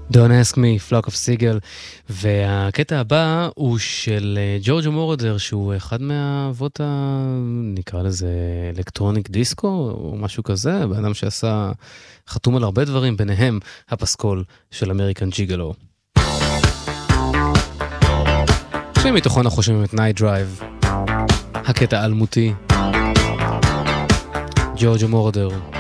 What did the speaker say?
Don't ask me, Flock of Seagull. והקטע הבא הוא של ג'ורג'ו מורדר, שהוא אחד מהאבות נקרא לזה אלקטרוניק דיסקו, או משהו כזה, באדם שעשה, חתום על הרבה דברים, ביניהם הפסקול של אמריקן ג'יגלו. שמתוכו אנחנו חושבים את נייט דרייב, הקטע האלמותי. ג'ורג'ו מורדר.